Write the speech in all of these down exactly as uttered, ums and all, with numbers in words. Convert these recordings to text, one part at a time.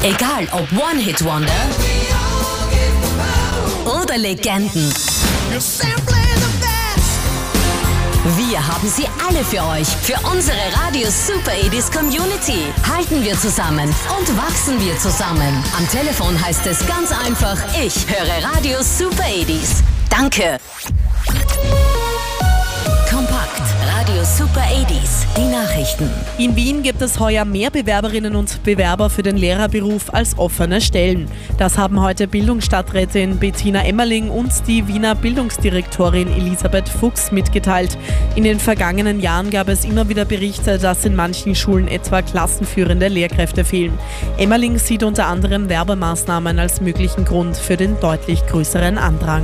Egal ob One-Hit-Wonder oder Legenden. Wir haben sie alle für euch, für unsere Radio Super achtzig Community. Halten wir zusammen und wachsen wir zusammen. Am Telefon heißt es ganz einfach, ich höre Radio Super achtzig. Danke. Kompakt, Radio Super achtzig, die Nachrichten. In Wien gibt es heuer mehr Bewerberinnen und Bewerber für den Lehrerberuf als offene Stellen. Das haben heute Bildungsstadträtin Bettina Emmerling und die Wiener Bildungsdirektorin Elisabeth Fuchs mitgeteilt. In den vergangenen Jahren gab es immer wieder Berichte, dass in manchen Schulen etwa klassenführende Lehrkräfte fehlen. Emmerling sieht unter anderem Werbemaßnahmen als möglichen Grund für den deutlich größeren Andrang.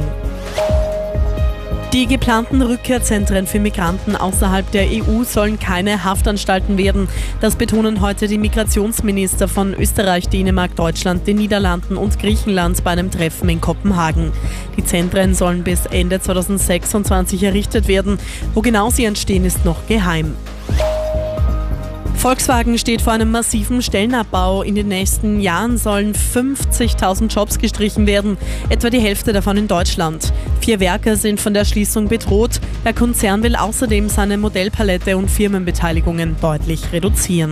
Die geplanten Rückkehrzentren für Migranten außerhalb der E U sollen keine Haftanstalten werden. Das betonen heute die Migrationsminister von Österreich, Dänemark, Deutschland, den Niederlanden und Griechenland bei einem Treffen in Kopenhagen. Die Zentren sollen bis Ende zweitausendsechsundzwanzig errichtet werden. Wo genau sie entstehen, ist noch geheim. Volkswagen steht vor einem massiven Stellenabbau. In den nächsten Jahren sollen fünfzigtausend Jobs gestrichen werden, etwa die Hälfte davon in Deutschland. Vier Werke sind von der Schließung bedroht. Der Konzern will außerdem seine Modellpalette und Firmenbeteiligungen deutlich reduzieren.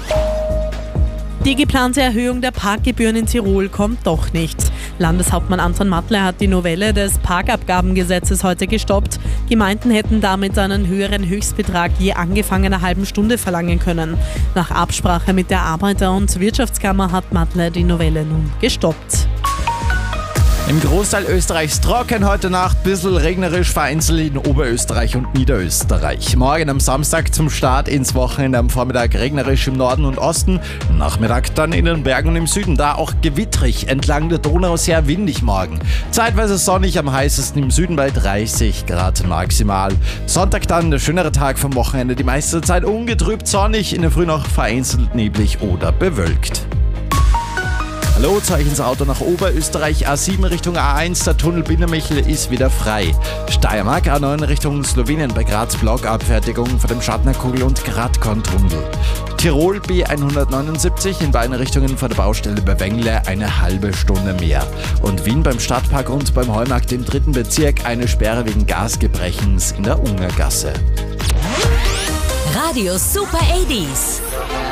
Die geplante Erhöhung der Parkgebühren in Tirol kommt doch nicht. Landeshauptmann Anton Mattler hat die Novelle des Parkabgabengesetzes heute gestoppt. Gemeinden hätten damit einen höheren Höchstbetrag je angefangener halben Stunde verlangen können. Nach Absprache mit der Arbeiter- und Wirtschaftskammer hat Mattler die Novelle nun gestoppt. Im Großteil Österreichs trocken heute Nacht, bisschen regnerisch, vereinzelt in Oberösterreich und Niederösterreich. Morgen am Samstag zum Start ins Wochenende am Vormittag regnerisch im Norden und Osten, Nachmittag dann in den Bergen und im Süden, da auch gewittrig, entlang der Donau sehr windig morgen. Zeitweise sonnig, am heißesten im Süden bei dreißig Grad maximal. Sonntag dann der schönere Tag vom Wochenende, die meiste Zeit ungetrübt sonnig, in der Früh noch vereinzelt neblig oder bewölkt. Hallo, zeig ins Auto nach Oberösterreich, A sieben Richtung A eins, der Tunnel Bindermichel ist wieder frei. Steiermark, A neun Richtung Slowenien bei Graz, Blockabfertigung vor dem Schartnerkugel- und Gradkorn-Tunnel. Tirol B hundertneunundsiebzig in beiden Richtungen vor der Baustelle bei Wengle eine halbe Stunde mehr. Und Wien beim Stadtpark und beim Heumarkt im dritten Bezirk eine Sperre wegen Gasgebrechens in der Ungergasse. Radio Super achtzig.